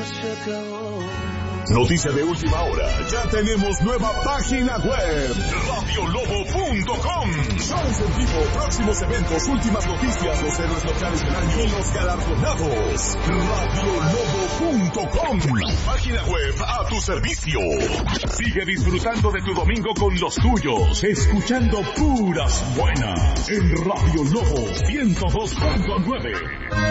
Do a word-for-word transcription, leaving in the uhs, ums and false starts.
Noticia de última hora. Ya tenemos nueva página web. radio lobo punto com. Shows en vivo, próximos eventos, últimas noticias, los héroes locales del año y los galardonados. radio lobo punto com. Página web a tu servicio. Sigue disfrutando de tu domingo con los tuyos, escuchando puras buenas en Radio Lobo ciento dos punto nueve.